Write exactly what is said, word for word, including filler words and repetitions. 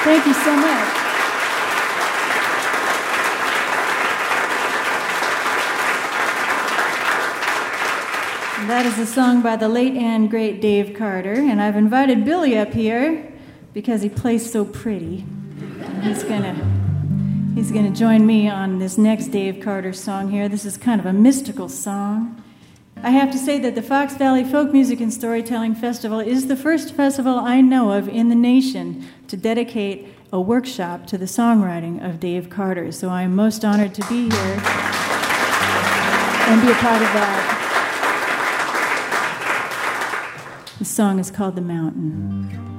Thank you so much. And that is a song by the late and great Dave Carter, and I've invited Billy up here because he plays so pretty. And he's gonna he's gonna join me on this next Dave Carter song here. This is kind of a mystical song. I have to say that the Fox Valley Folk Music and Storytelling Festival is the first festival I know of in the nation to dedicate a workshop to the songwriting of Dave Carter. So I am most honored to be here and be a part of that. The song is called The Mountain.